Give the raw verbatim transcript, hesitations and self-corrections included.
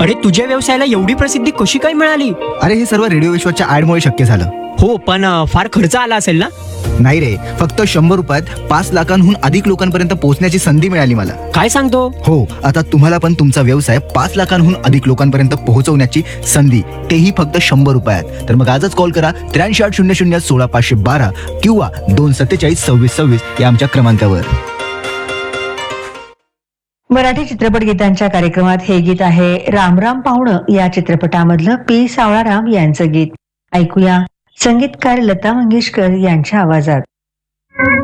अरे तुझ्या व्यवसायाला एवढी प्रसिद्धी कशी काय मिळाली? अरे हे सर्व रेडिओ विश्वाच्या ऍडमुळे शक्य झालं. हो, पण अ, फार खर्च आला असेल ना? नाही रे, फक्त शंभर रुपयात पाच लाखांहून अधिक लोकांपर्यंत पोहोचण्याची संधी मिळाली मला. काय सांगतो? हो, आता तुम्हाला पण तुमचा व्यवसाय पाच लाखांहून अधिक लोकांपर्यंत पोहोचवण्याची संधी, तेही फक्त शंभर रुपयात. तर मग आजच कॉल करा त्र्याऐंशी आठ शून्य शून्य सोळा पाचशे बारा किंवा दोन सत्तेचाळीस सव्वीस सव्वीस या आमच्या क्रमांकावर. मराठी चित्रपट गीतांच्या कार्यक्रमात हे गीत आहे राम राम पाहुणं या चित्रपटामधलं पी सावळाराम यांचं गीत. ऐकूया संगीतकार लता मंगेशकर यांच्या आवाजात.